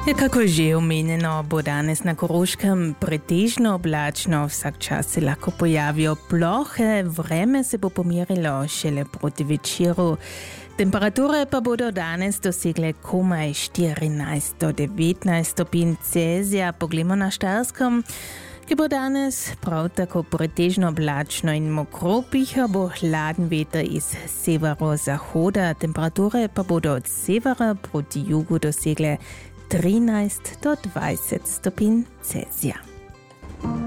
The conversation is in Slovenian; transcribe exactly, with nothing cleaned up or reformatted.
Kako že omenjeno, bo danes na Koroškem pretežno oblačno, vsak čas se lahko pojavijo plohe, vreme se bo pomirilo šele proti večeru. Temperature pa bodo danes dosegle komaj štirinajst do devetnajst stopinj Celzija. Poglejmo na Štajerskem, ki bo danes prav tako pretežno oblačno in mokro, pihal bo hladen veter iz severozahoda. Temperature pa bodo od severa proti jugu dosegle trinajst do dvajset stopinj Celzija.